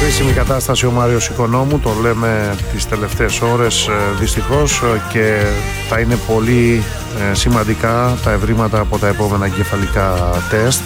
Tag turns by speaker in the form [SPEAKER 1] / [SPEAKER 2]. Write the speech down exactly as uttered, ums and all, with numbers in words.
[SPEAKER 1] Κρίσιμη κατάσταση ο Μάριος Οικονόμου, το λέμε τις τελευταίες ώρες δυστυχώς, και θα είναι πολύ σημαντικά τα ευρήματα από τα επόμενα εγκεφαλικά τεστ.